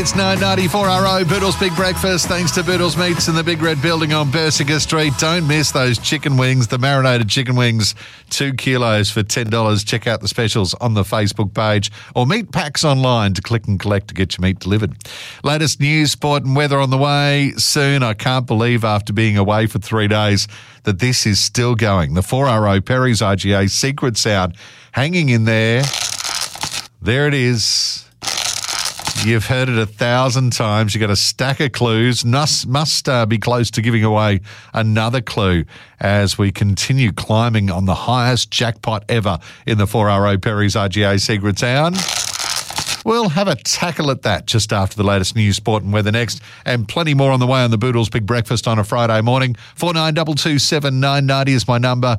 It's 9.94 Boodle's Big Breakfast. Thanks to Boodle's Meats in the Big Red Building on Bersinger Street. Don't miss those chicken wings, the marinated chicken wings, 2 kilos for $10. Check out the specials on the Facebook page or meat packs online to click and collect to get your meat delivered. Latest news, sport and weather on the way soon. I can't believe after being away for 3 days that this is still going. The 4RO Perry's RGA secret sound hanging in there. There it is. You've heard it 1,000 times. You've got a stack of clues. Must be close to giving away another clue as we continue climbing on the highest jackpot ever in the 4RO Perry's RGA secret sound. We'll have a tackle at that just after the latest news, sport and weather next, and plenty more on the way on the Boodle's Big Breakfast on a Friday morning. 49227990 is my number.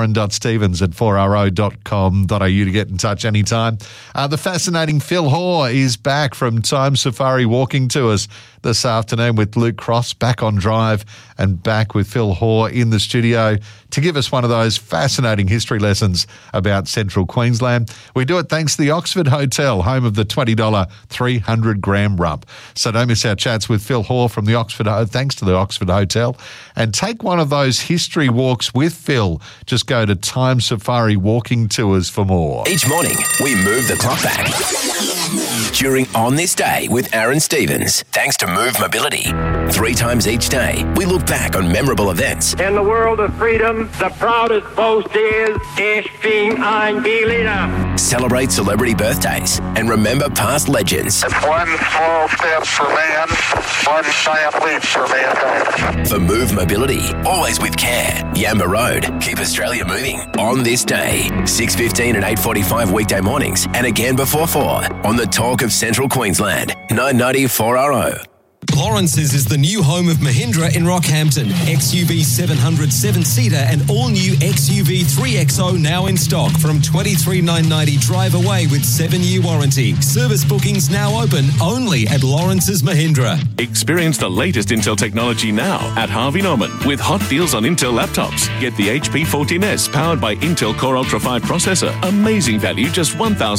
aaron.stevens@4ro.com.au to get in touch anytime. The fascinating Phil Hoare is back from Time Safari walking tours this afternoon with Luke Cross back on drive and back with Phil Hoare in the studio to give us one of those fascinating history lessons about Central Queensland. We do it thanks to the Oxford Hotel, home of the $20 300-gram rump. So don't miss our chats with Phil Hoare from the Oxford, thanks to the Oxford Hotel. And take one of those history walks with Phil. Just go to Time Safari Walking Tours for more. Each morning, we move the clock back. During On This Day with Aaron Stevens, thanks to Move Mobility. 3 times each day, we look back on memorable events. In the world of freedom, the proudest boast is, Ich bin ein Berliner. Celebrate celebrity birthdays and remember past legends. It's one small step for man, one giant leap for mankind. For Move Mobility, always with care. Yamba Road, keep Australia moving. On This Day, 6:15 and 8:45 weekday mornings, and again before 4 on the Talk of Central Queensland, 990 4RO. Lawrence's is the new home of Mahindra in Rockhampton. XUV 700 7-seater and all-new XUV 3XO now in stock from $23,990 drive away with 7-year warranty. Service bookings now open only at Lawrence's Mahindra. Experience the latest Intel technology now at Harvey Norman with hot deals on Intel laptops. Get the HP 14S powered by Intel Core Ultra 5 processor. Amazing value, just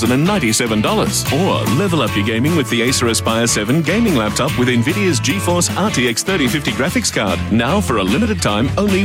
$1,097. Or level up your gaming with the Acer Aspire 7 gaming laptop with NVIDIA's GeForce RTX 3050 graphics card. Now for a limited time, only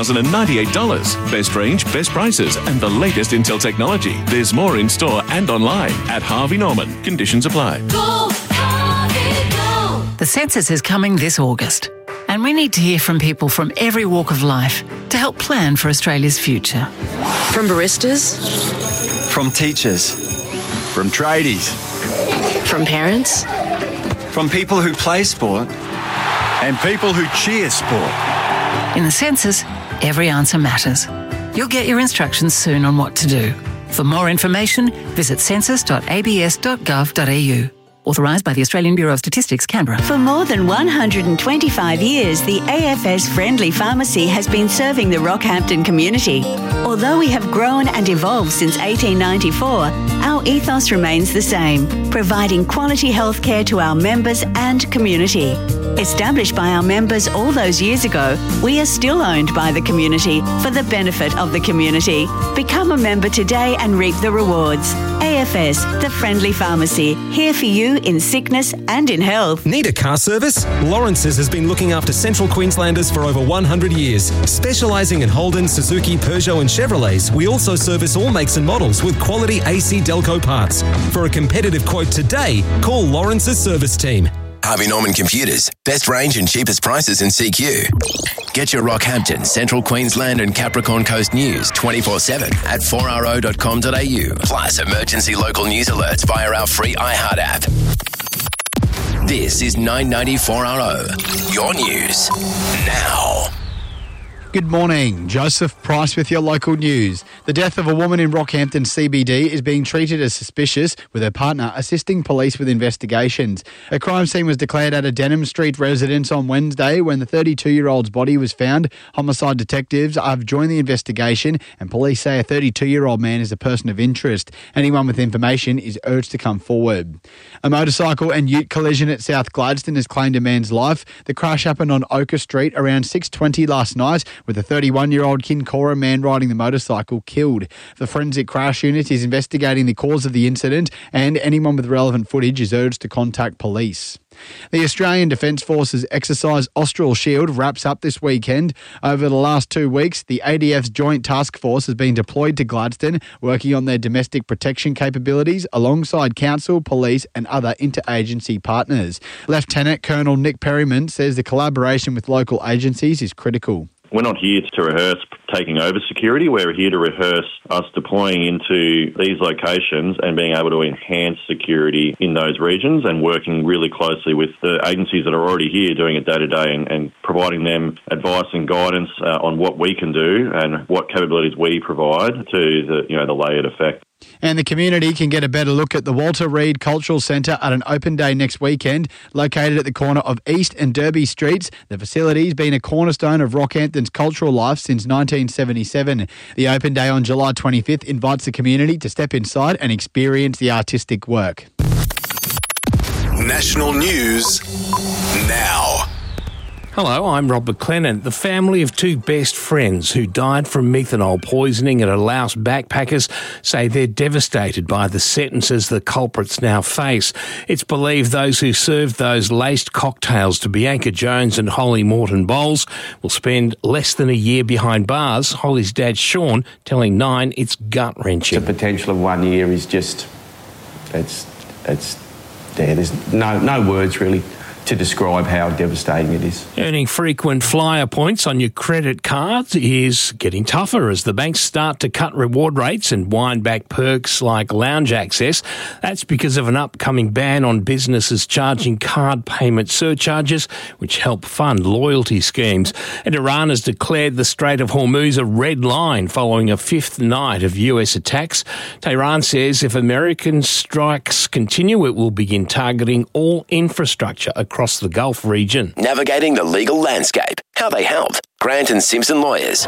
$1,098. Best range, best prices, and the latest Intel technology. There's more in store and online at Harvey Norman. Conditions apply. Go, Harvey, go. The census is coming this August, and we need to hear from people from every walk of life to help plan for Australia's future. From baristas, from teachers, from tradies, from parents, from people who play sport and people who cheer sport. In the census, every answer matters. You'll get your instructions soon on what to do. For more information, visit census.abs.gov.au. Authorised by the Australian Bureau of Statistics, Canberra. For more than 125 years, the AFS Friendly Pharmacy has been serving the Rockhampton community. Although we have grown and evolved since 1894, our ethos remains the same, providing quality healthcare to our members and community. Established by our members all those years ago, we are still owned by the community for the benefit of the community. Become a member today and reap the rewards. AFS, the Friendly Pharmacy, here for you in sickness and in health. Need a car service? Lawrence's has been looking after Central Queenslanders for over 100 years. Specialising in Holden, Suzuki, Peugeot and Chevrolets, we also service all makes and models with quality AC Delco parts. For a competitive quote today, call Lawrence's service team. Harvey Norman Computers. Best range and cheapest prices in CQ. Get your Rockhampton, Central Queensland and Capricorn Coast news 24/7 at 4ro.com.au. Plus emergency local news alerts via our free iHeart app. This is 990 4RO. Your news now. Good morning. Joseph Price with your local news. The death of a woman in Rockhampton CBD is being treated as suspicious, with her partner assisting police with investigations. A crime scene was declared at a Denham Street residence on Wednesday when the 32-year-old's body was found. Homicide detectives have joined the investigation and police say a 32-year-old man is a person of interest. Anyone with information is urged to come forward. A motorcycle and ute collision at South Gladstone has claimed a man's life. The crash happened on Oka Street around 6:20 last night with a 31-year-old Kincora man riding the motorcycle killed. The Forensic Crash Unit is investigating the cause of the incident, and anyone with relevant footage is urged to contact police. The Australian Defence Force's exercise Austral Shield wraps up this weekend. Over the last 2 weeks, the ADF's Joint Task Force has been deployed to Gladstone, working on their domestic protection capabilities alongside council, police and other interagency partners. Lieutenant Colonel Nick Perryman says the collaboration with local agencies is critical. We're not here to rehearse taking over security. We're here to rehearse us deploying into these locations and being able to enhance security in those regions and working really closely with the agencies that are already here doing it day to day and providing them advice and guidance on what we can do and what capabilities we provide to the layered effect. And the community can get a better look at the Walter Reed Cultural Centre at an open day next weekend. Located at the corner of East and Derby Streets, the facility's been a cornerstone of Rockhampton's cultural life since 1977. The open day on July 25th invites the community to step inside and experience the artistic work. National news now. Hello, I'm Rob McLennan. The family of two best friends who died from methanol poisoning at a Laos backpackers say they're devastated by the sentences the culprits now face. It's believed those who served those laced cocktails to Bianca Jones and Holly Morton Bowles will spend less than a year behind bars. Holly's dad, Sean, telling Nine it's gut-wrenching. The potential of 1 year is just, it's there. There's no words really to describe how devastating it is. Earning frequent flyer points on your credit cards is getting tougher as the banks start to cut reward rates and wind back perks like lounge access. That's because of an upcoming ban on businesses charging card payment surcharges, which help fund loyalty schemes. And Iran has declared the Strait of Hormuz a red line following a fifth night of US attacks. Tehran says if American strikes continue, it will begin targeting all infrastructure across the Gulf region. Navigating the legal landscape. How they help. Grant and Simpson Lawyers.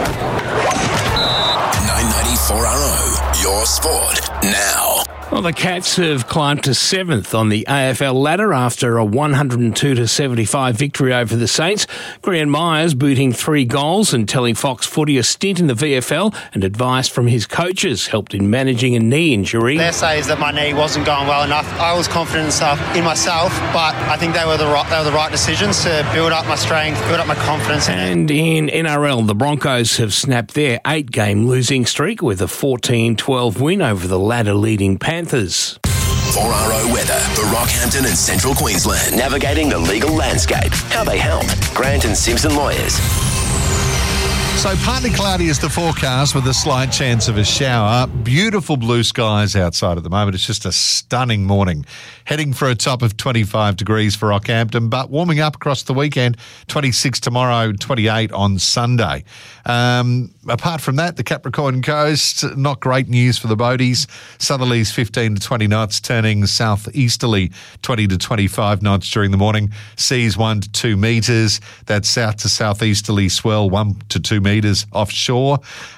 994RO. Your sport now. Well, the Cats have climbed to 7th on the AFL ladder after a 102-75 victory over the Saints. Graham Myers booting 3 goals and telling Fox Footy a stint in the VFL and advice from his coaches helped in managing a knee injury. Their say is that my knee wasn't going well enough. I was confident in myself, but I think they were the right decisions to build up my strength, build up my confidence. And in NRL, the Broncos have snapped their 8-game losing streak with a 14-12 win over the ladder-leading Panthers. 4RO weather for Rockhampton and Central Queensland. Navigating the legal landscape. How they help. Grant and Simpson Lawyers. So partly cloudy is the forecast with a slight chance of a shower. Beautiful blue skies outside at the moment. It's just a stunning morning. Heading for a top of 25 degrees for Rockhampton, but warming up across the weekend. 26 tomorrow, 28 on Sunday. Apart from that, the Capricorn Coast, not great news for the boaties. Southerlies 15 to 20 knots, turning southeasterly 20 to 25 knots during the morning. Seas 1 to 2 metres. That's south to southeasterly swell 1 to 2 metres offshore.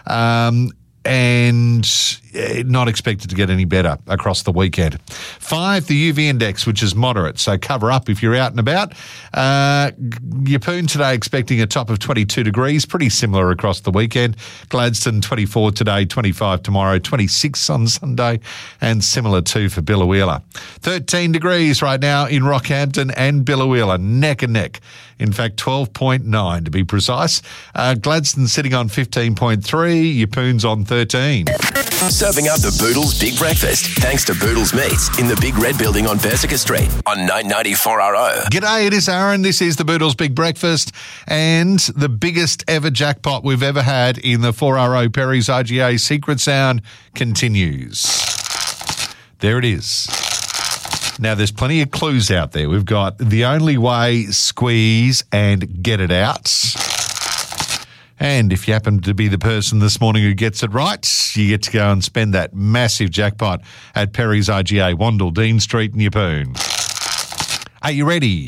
And not expected to get any better across the weekend. 5, the UV index, which is moderate, so cover up if you're out and about. Yeppoon today expecting a top of 22 degrees, pretty similar across the weekend. Gladstone 24 today, 25 tomorrow, 26 on Sunday, and similar too for Biloela. 13 degrees right now in Rockhampton and Biloela, neck and neck. In fact, 12.9 to be precise. Gladstone sitting on 15.3, Yeppoon's on 13. Serving up the Boodles Big Breakfast, thanks to Boodles Meats in the Big Red Building on Persica Street on 994RO. G'day, it is Aaron. This is the Boodles Big Breakfast and the biggest ever jackpot we've ever had in the 4RO Perry's RGA Secret Sound continues. There it is. Now, there's plenty of clues out there. We've got The Only Way, Squeeze, and Get It Out. And if you happen to be the person this morning who gets it right, you get to go and spend that massive jackpot at Perry's RGA, Wandle, Dean Street in Yeppoon. Are you ready?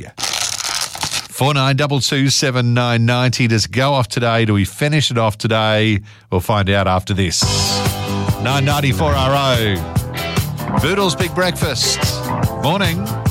4922 7990. Does it go off today? Do we finish it off today? We'll find out after this. 994RO. Boodles Big Breakfast. Morning.